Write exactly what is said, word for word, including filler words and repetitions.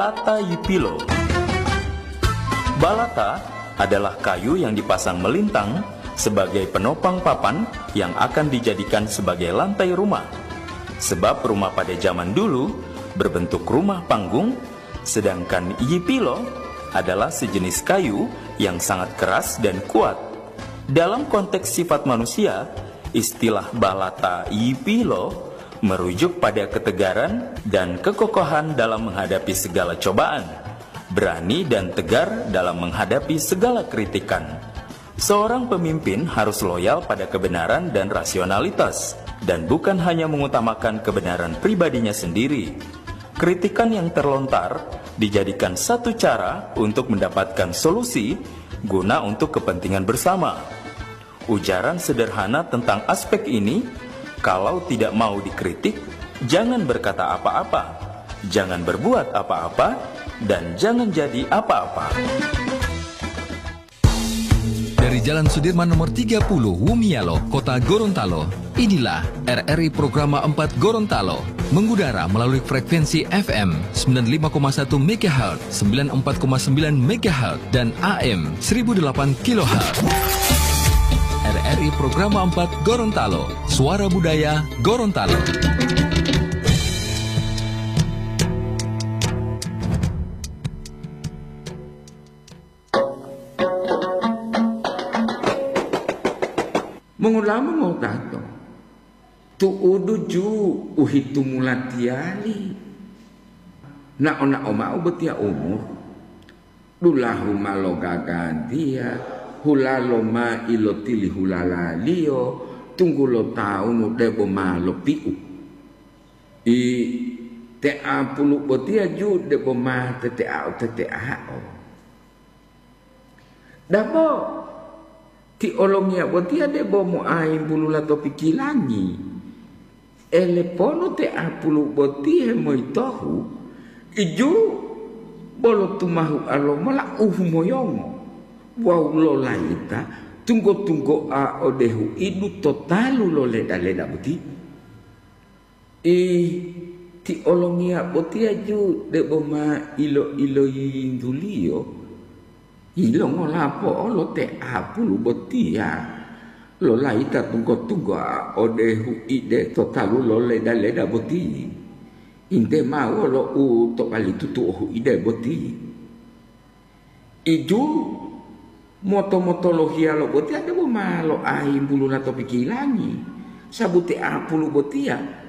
Balata Yipilo. Balata adalah kayu yang dipasang melintang sebagai penopang papan yang akan dijadikan sebagai lantai rumah. Sebab rumah pada zaman dulu berbentuk rumah panggung, sedangkan yipilo adalah sejenis kayu yang sangat keras dan kuat. Dalam konteks sifat manusia, istilah balata yipilo merujuk pada ketegaran dan kekokohan dalam menghadapi segala cobaan, berani dan tegar dalam menghadapi segala kritikan. Seorang pemimpin harus loyal pada kebenaran dan rasionalitas, dan bukan hanya mengutamakan kebenaran pribadinya sendiri. Kritikan yang terlontar dijadikan satu cara untuk mendapatkan solusi guna untuk kepentingan bersama. Ujaran sederhana tentang aspek ini: kalau tidak mau dikritik, jangan berkata apa-apa, jangan berbuat apa-apa, dan jangan jadi apa-apa. Dari Jalan Sudirman nomor tiga puluh, Wumialo, Kota Gorontalo, inilah R R I Programa empat Gorontalo, mengudara melalui frekuensi F M sembilan puluh lima koma satu megahertz, sembilan puluh empat koma sembilan megahertz, dan A M seribu delapan kilohertz. R R I Programa empat Gorontalo, Suara Budaya Gorontalo. Mengulama mau tato tu udu ju uhitu mulatiali na ona oma ubetia umur dulahu malo gagantia hulalo ma ilotili hulala lio tunggu lo tau no debo malo piu i te a pulu botia ju debo ma te te a te te a o dabo ti olongia botia debo mo ai bulu la to pikilangi ele pono te a pulu botia mo itohu iju bolo tumahu alo mala uhu moyongo wow lo laita tunggu tunggu a odehu idu totalu lo leda leda boti i ti olongia botia ju debo ma ilo ilo indulio ilo ngolapo lo te apulu botia lo laita tunggu tunggu a odehu ide totalu lo leda leda boti inde mau lo u to kali tutu ohu ide boti iju moto-moto lohia lo botia debo ma lo ai bulu na to pikilangi sabute apulu botia